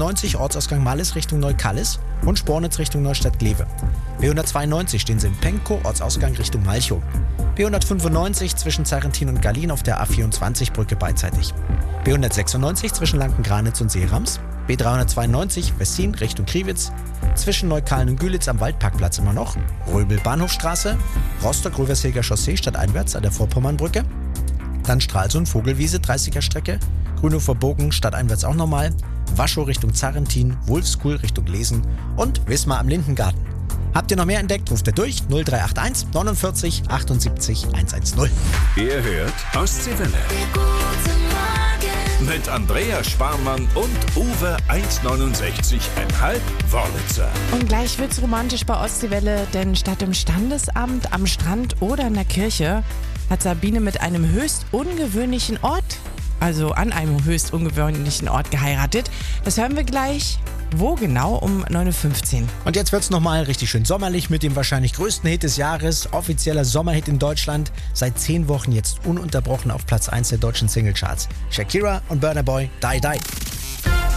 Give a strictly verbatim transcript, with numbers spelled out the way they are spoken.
hundertneunzig Ortsausgang Mallis Richtung Neukallis und Spornitz Richtung Neustadt-Glewe. B hundertzweiundneunzig stehen sie in Penkow, Ortsausgang Richtung Malchow. B hundertfünfundneunzig zwischen Zarentin und Gallin auf der A vierundzwanzig Brücke beidseitig. B hundertsechsundneunzig zwischen Lankengranitz und Seerams. B dreihundertzweiundneunzig Westin Richtung Kriwitz. Zwischen Neukalen und Gülitz am Waldparkplatz immer noch. Röbel Bahnhofstraße. Rostock-Rövershilger Chaussee stadteinwärts an der Vorpommernbrücke. Dann Stralsund Vogelwiese dreißiger Strecke. Grünhofer Bogen stadteinwärts auch nochmal. Waschow Richtung Zarentin. Wolfskuhl Richtung Lesen. Und Wismar am Lindengarten. Habt ihr noch mehr entdeckt, ruft ihr durch null drei acht eins neunundvierzig achtundsiebzig hundertzehn. Ihr hört Ostseewelle. Mit Andrea Sparmann und Uwe eins neunundsechzig Komma fünf Wörlitzer. Und gleich wird's romantisch bei Ostseewelle, denn statt im Standesamt, am Strand oder in der Kirche hat Sabine mit einem höchst ungewöhnlichen Ort, also an einem höchst ungewöhnlichen Ort geheiratet. Das hören wir gleich. Wo genau? Um neun Uhr fünfzehn. Und jetzt wird's nochmal richtig schön sommerlich mit dem wahrscheinlich größten Hit des Jahres. Offizieller Sommerhit in Deutschland. Seit zehn Wochen jetzt ununterbrochen auf Platz eins der deutschen Singlecharts. Shakira und Burna Boy, Die Die.